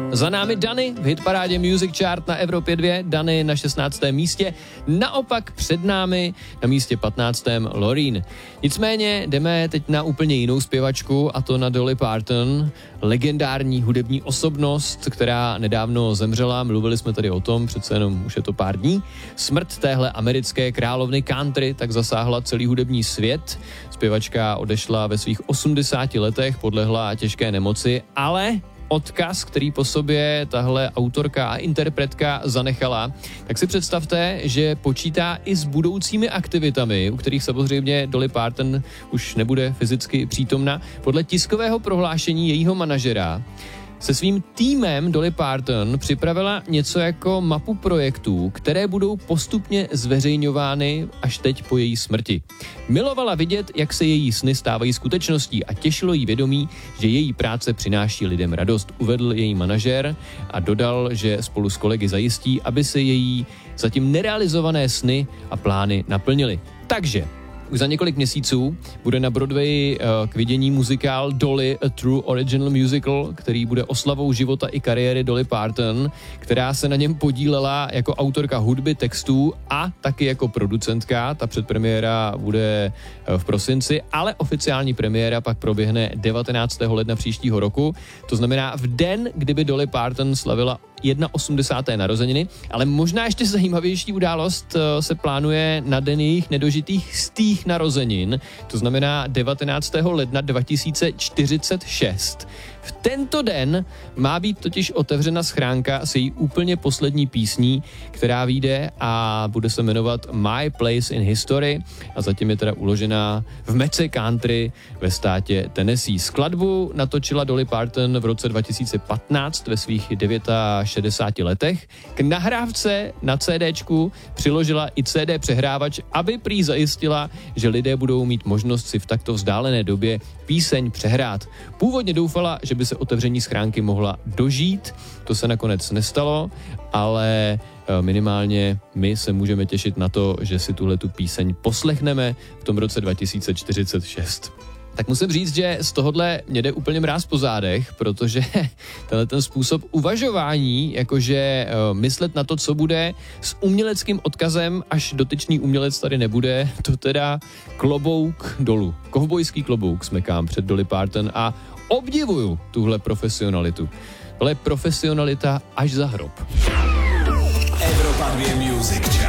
Za námi Dany v hitparádě Music Chart na Evropě 2, Dany na 16. místě, naopak před námi na místě 15. Loreen. Nicméně jdeme teď na úplně jinou zpěvačku, a to na Dolly Parton, legendární hudební osobnost, která nedávno zemřela, mluvili jsme tady o tom, přece jenom už je to pár dní. Smrt téhle americké královny country tak zasáhla celý hudební svět. Zpěvačka odešla ve svých 80 letech, podlehla těžké nemoci, ale odkaz, který po sobě tahle autorka a interpretka zanechala, tak si představte, že počítá i s budoucími aktivitami, u kterých samozřejmě Dolly Parton už nebude fyzicky přítomna. Podle tiskového prohlášení jejího manažera se svým týmem Dolly Parton připravila něco jako mapu projektů, které budou postupně zveřejňovány až teď po její smrti. Milovala vidět, jak se její sny stávají skutečností a těšilo jí vědomí, že její práce přináší lidem radost, uvedl její manažer a dodal, že spolu s kolegy zajistí, aby se její zatím nerealizované sny a plány naplnily. Takže už za několik měsíců bude na Broadway k vidění muzikál Dolly, a True Original Musical, který bude oslavou života i kariéry Dolly Parton, která se na něm podílela jako autorka hudby, textů a taky jako producentka. Ta předpremiéra bude v prosinci, ale oficiální premiéra pak proběhne 19. ledna příštího roku. To znamená v den, kdyby Dolly Parton slavila 81. narozeniny, ale možná ještě zajímavější událost se plánuje na den jejich nedožitých 100. narozenin, to znamená 19. ledna 2046. V tento den má být totiž otevřena schránka s její úplně poslední písní, která vyjde a bude se jmenovat My Place in History a zatím je teda uložená v Mece Country ve státě Tennessee. Skladbu natočila Dolly Parton v roce 2015 ve svých 69 letech. K nahrávce na CDčku přiložila i CD přehrávač, aby prý zajistila, že lidé budou mít možnost si v takto vzdálené době píseň přehrát. Původně doufala, že by se otevření schránky mohla dožít, to se nakonec nestalo, ale minimálně my se můžeme těšit na to, že si tuhletu píseň poslechneme v tom roce 2046. Tak musím říct, že z tohohle mě jde úplně mráz po zádech, protože ten způsob uvažování, jakože myslet na to, co bude s uměleckým odkazem, až dotyčný umělec tady nebude, to teda klobouk dolů. Kovbojský klobouk smekám před Dolly Parton a obdivuju tuhle profesionalitu. Tohle je profesionalita až za hrob. Evropa 2 Music